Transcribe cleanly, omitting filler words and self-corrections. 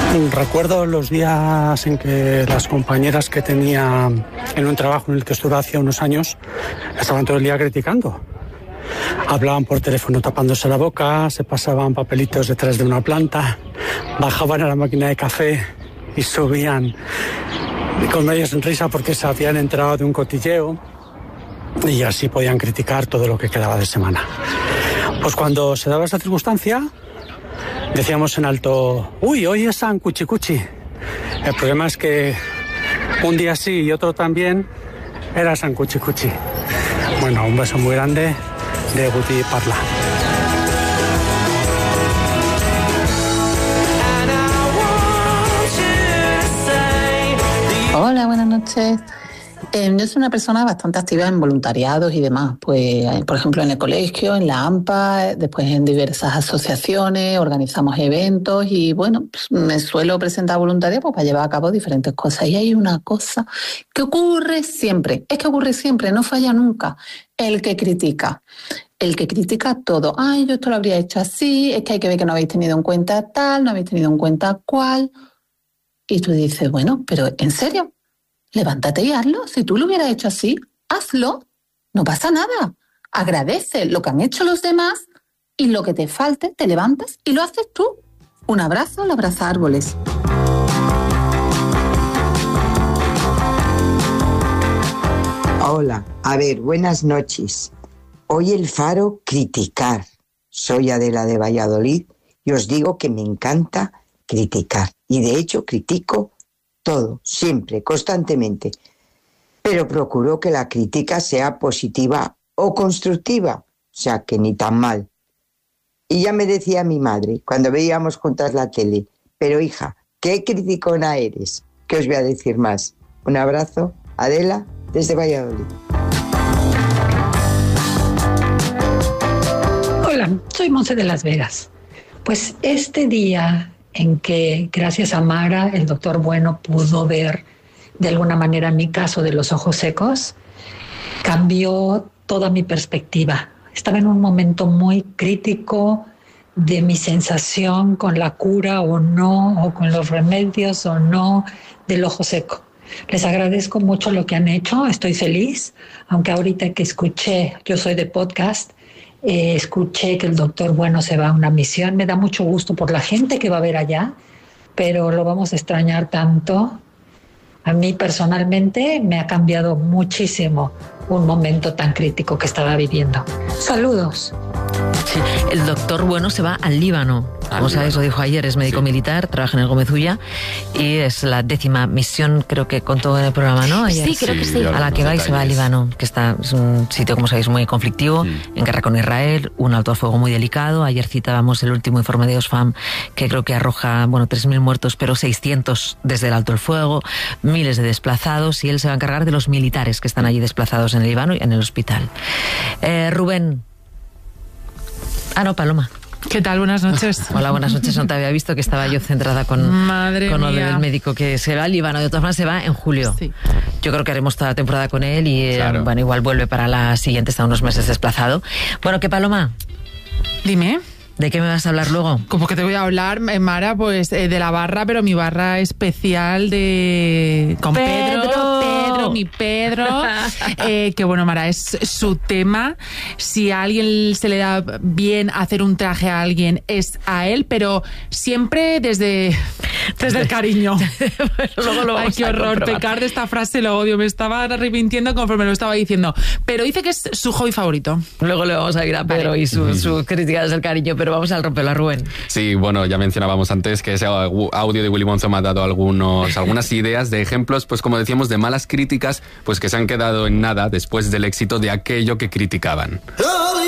Recuerdo los días en que las compañeras que tenía en un trabajo en el que estuve hace unos años estaban todo el día criticando. Hablaban por teléfono tapándose la boca, se pasaban papelitos detrás de una planta, bajaban a la máquina de café y subían con media sonrisa porque se habían enterado de un cotilleo y así podían criticar todo lo que quedaba de semana. Pues cuando se daba esa circunstancia, decíamos en alto, uy, hoy es San Cuchicuchi. El problema es que un día sí y otro también era San Cuchicuchi. Bueno, un beso muy grande de Guti Parla. Hola, buenas noches. Yo soy una persona bastante activa en voluntariados y demás, pues por ejemplo en el colegio, en la AMPA, después en diversas asociaciones, organizamos eventos y bueno, pues me suelo presentar voluntaria pues, para llevar a cabo diferentes cosas. Y hay una cosa que ocurre siempre, no falla nunca, el que critica todo. Ay, yo esto lo habría hecho así, es que hay que ver que no habéis tenido en cuenta tal, no habéis tenido en cuenta cual. Y tú dices, bueno, pero ¿en serio? Levántate y hazlo. Si tú lo hubieras hecho así, hazlo. No pasa nada. Agradece lo que han hecho los demás y lo que te falte, te levantas y lo haces tú. Un abrazo al abrazar árboles. Hola, a ver, buenas noches. Hoy el Faro, criticar. Soy Adela de Valladolid y os digo que me encanta criticar. Y de hecho critico todo, siempre, constantemente. Pero procuro que la crítica sea positiva o constructiva, o sea, que ni tan mal. Y ya me decía mi madre, cuando veíamos juntas la tele, pero hija, qué criticona eres. ¿Qué os voy a decir más? Un abrazo, Adela, desde Valladolid. Hola, soy Monse de Las Vegas. Pues este día en que, gracias a Mara, el doctor Bueno pudo ver de alguna manera mi caso de los ojos secos, cambió toda mi perspectiva. Estaba en un momento muy crítico de mi sensación con la cura o no, o con los remedios o no del ojo seco. Les agradezco mucho lo que han hecho, estoy feliz, aunque ahorita que escuché, yo soy de podcast, escuché que el doctor Bueno se va a una misión. Me da mucho gusto por la gente que va a ver allá, pero lo vamos a extrañar tanto. A mí personalmente me ha cambiado muchísimo un momento tan crítico que estaba viviendo. Saludos. Sí, el doctor Bueno se va al Líbano. Como sabéis, lo dijo ayer, es médico militar, trabaja en el Gómez Ulla y es la 10ª misión, creo que contó en el programa, ¿no? Ayer. Sí, creo que sí. A la que va y se va al Líbano, que es un sitio, como sabéis, muy conflictivo, en guerra con Israel, un alto al fuego muy delicado. Ayer citábamos el último informe de Oxfam, que creo que arroja, 3.000 muertos, pero 600 desde el alto al fuego, miles de desplazados, y él se va a encargar de los militares que están allí desplazados en el Líbano y en el hospital. Rubén. Paloma. ¿Qué tal? Buenas noches. Hola, buenas noches. No te había visto, que estaba yo centrada con lo del médico que se va al Líbano. De todas formas, se va en julio. Sí. Yo creo que haremos toda la temporada con él y claro. Igual vuelve para la siguiente, está unos meses desplazado. Bueno, ¿qué, Paloma? Dime. ¿De qué me vas a hablar luego? Como que te voy a hablar, Mara, pues de la barra, pero mi barra especial de... con Pedro, mi Pedro. Que bueno, Mara, es su tema. Si a alguien se le da bien hacer un traje a alguien, es a él, pero siempre desde el cariño. Luego lo Ay, qué horror, pecar de esta frase lo odio. Me estaba arrepintiendo conforme lo estaba diciendo. Pero dice que es su hobby favorito. Luego le vamos a ir a Pedro y su crítica desde el cariño, pero vamos al romperlo a Rubén. Sí, bueno, ya mencionábamos antes que ese audio de Willy Monzo me ha dado algunas ideas de ejemplos, pues como decíamos, de malas críticas, pues que se han quedado en nada después del éxito de aquello que criticaban.